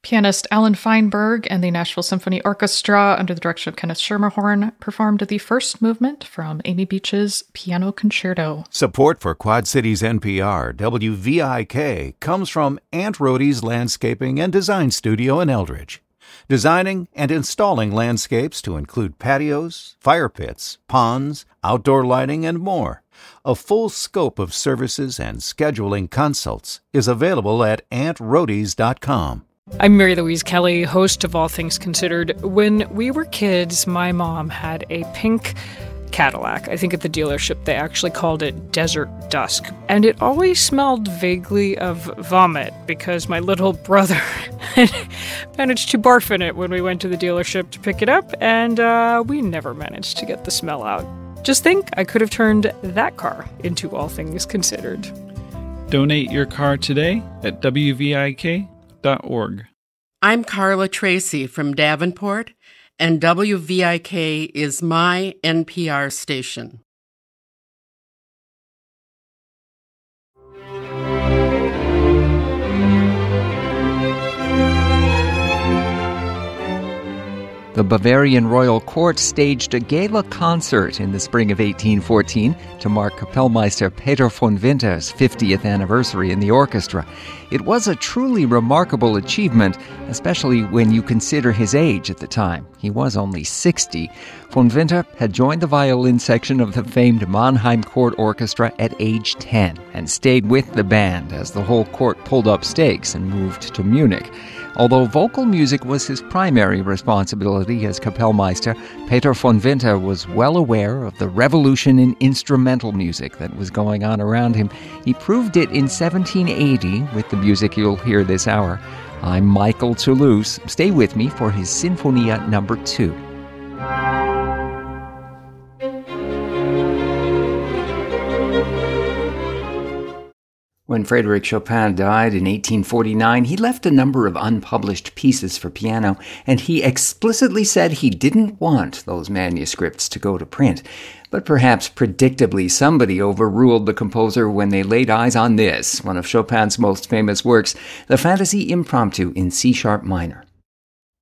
Pianist Alan Feinberg and the Nashville Symphony Orchestra, under the direction of Kenneth Schermerhorn, performed the first movement from Amy Beach's Piano Concerto. Support for Quad Cities NPR, WVIK, comes from Aunt Rhodey's Landscaping and Design Studio in Eldridge. Designing and installing landscapes to include patios, fire pits, ponds, outdoor lighting, and more. A full scope of services and scheduling consults is available at AuntRhodeys.com. I'm Mary Louise Kelly, host of All Things Considered. When we were kids, my mom had a pink Cadillac. I think at the dealership they actually called it Desert Dusk. And it always smelled vaguely of vomit because my little brother had managed to barf in it when we went to the dealership to pick it up, and we never managed to get the smell out. Just think, I could have turned that car into All Things Considered. Donate your car today at WVIK.org. I'm Carla Tracy from Davenport, and WVIK is my NPR station. The Bavarian Royal Court staged a gala concert in the spring of 1814 to mark Kapellmeister Peter von Winter's 50th anniversary in the orchestra. It was a truly remarkable achievement, especially when you consider his age at the time. He was only 60. Von Winter had joined the violin section of the famed Mannheim Court Orchestra at age 10 and stayed with the band as the whole court pulled up stakes and moved to Munich. Although vocal music was his primary responsibility as Kapellmeister, Peter von Winter was well aware of the revolution in instrumental music that was going on around him. He proved it in 1780 with the music you'll hear this hour. I'm Michael Toulouse. Stay with me for his Sinfonia No. 2. When Frédéric Chopin died in 1849, he left a number of unpublished pieces for piano, and he explicitly said he didn't want those manuscripts to go to print. But perhaps predictably, somebody overruled the composer when they laid eyes on this, one of Chopin's most famous works, the Fantasy Impromptu in C-sharp minor.